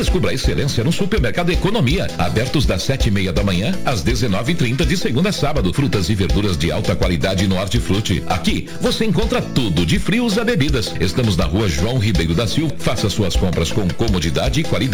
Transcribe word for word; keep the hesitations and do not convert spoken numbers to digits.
Descubra a excelência no Supermercado Economia, abertos das sete e meia da manhã às dezenove e trinta de segunda a sábado. Frutas e verduras de alta qualidade no Hortifruti. Aqui você encontra tudo de frios a bebidas. Estamos na rua João Ribeiro da Silva. Faça suas compras com comodidade e qualidade.